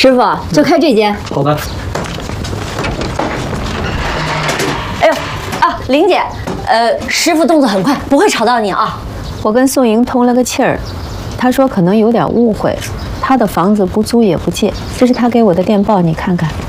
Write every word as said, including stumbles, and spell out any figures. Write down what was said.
师傅就开这间。 好的。 哎呦啊，玲姐，呃，师傅动作很快，不会吵到你啊。 我跟宋莹通了个气儿，她说可能有点误会，她的房子不租也不借，这是她给我的电报，你看看。